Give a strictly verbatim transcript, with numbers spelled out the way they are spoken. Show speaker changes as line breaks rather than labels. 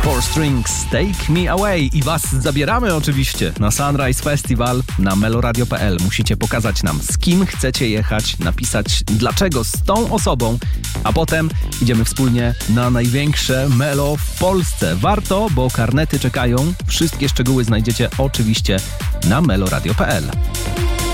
Four Strings, Take Me Away i was zabieramy oczywiście na Sunrise Festival na meloradio kropka p l. Musicie pokazać nam, z kim chcecie jechać, napisać dlaczego z tą osobą, a potem idziemy wspólnie na największe melo w Polsce. Warto, bo karnety czekają. Wszystkie szczegóły znajdziecie oczywiście na meloradio kropka p l.